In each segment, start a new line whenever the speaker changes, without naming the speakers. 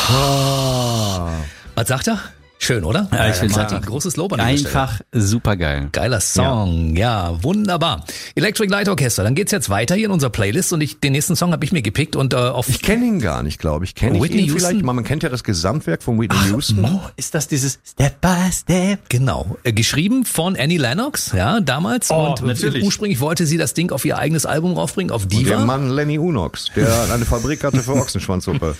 Was sagt er? Schön, oder?
Ja, ich finde
Martin, großes Lob an dieser Stelle.
einfach supergeil.
Geiler Song, ja, wunderbar. Electric Light Orchestra, dann geht's jetzt weiter hier in unserer Playlist und den nächsten Song habe ich mir gepickt und
Ich kenne ihn gar nicht, glaube ich. Kenne ich
Whitney
ihn vielleicht?
Houston?
Man kennt ja das Gesamtwerk von Whitney Houston.
Oh, ist das dieses Step by Step?
Genau, geschrieben von Annie Lennox, ja, damals. Und
natürlich.
ursprünglich wollte sie das Ding auf ihr eigenes Album raufbringen, auf Diva.
Der Mann Lenny Unox, der eine Fabrik hatte für Ochsenschwanzsuppe.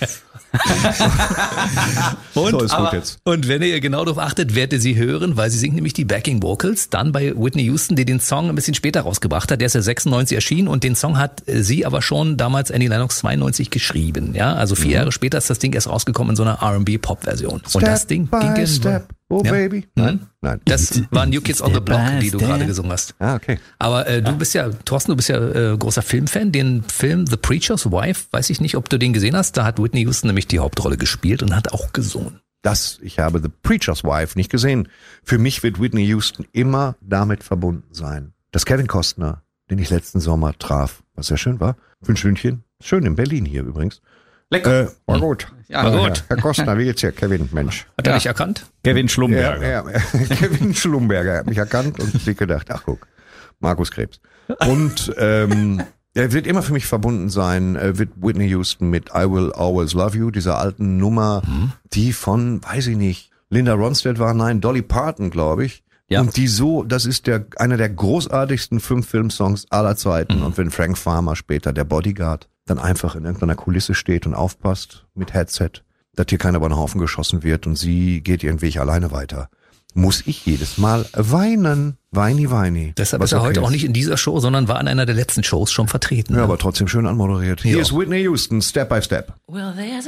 So ist gut jetzt.
Und wenn ihr genau darauf achtet, werdet ihr sie hören, weil sie singt nämlich die Backing Vocals. Dann bei Whitney Houston, die den Song ein bisschen später rausgebracht hat. Der ist ja 96 erschienen und den Song hat sie aber schon damals Annie Lennox 92 geschrieben. Ja, also 4 Jahre später ist das Ding erst rausgekommen in so einer R&B-Pop-Version. Und das Ding ging
Step. Oh,
ja.
Baby. Nein.
Das war New Kids on the Block, die du
Step.
gerade gesungen hast.
Ah, okay.
Aber du bist ja, Thorsten, du bist ja großer Filmfan. Den Film The Preacher's Wife, weiß ich nicht, ob du den gesehen hast. Da hat Whitney Houston nämlich die Hauptrolle gespielt und hat auch gesungen.
Ich habe The Preacher's Wife nicht gesehen. Für mich wird Whitney Houston immer damit verbunden sein, dass Kevin Costner, den ich letzten Sommer traf, was sehr schön war, für ein Stündchen, schön in Berlin hier übrigens.
Lecker.
War gut.
Ja,
war gut.
Herr Costner, wie geht's dir? Kevin, Mensch.
Hat er nicht erkannt?
Kevin Schlumberger.
Ja, Kevin Schlumberger hat mich erkannt und sich gedacht, ach guck, Markus Krebs. Und er wird immer für mich verbunden sein, wird Whitney Houston mit I Will Always Love You, dieser alten Nummer, die von, weiß ich nicht, Linda Ronstadt war, nein, Dolly Parton, glaube ich.
Ja.
Und das ist einer der großartigsten 5 Filmsongs aller Zeiten. Und wenn Frank Farmer später, der Bodyguard, dann einfach in irgendeiner Kulisse steht und aufpasst mit Headset, dass hier keiner über den Haufen geschossen wird und sie geht ihren Weg alleine weiter, muss ich jedes Mal weinen. Weini.
Deshalb ist er heute auch nicht in dieser Show, sondern war in einer der letzten Shows schon vertreten.
Ja, aber trotzdem schön anmoderiert. Hier ist Whitney Houston, Step by Step.
Well, there's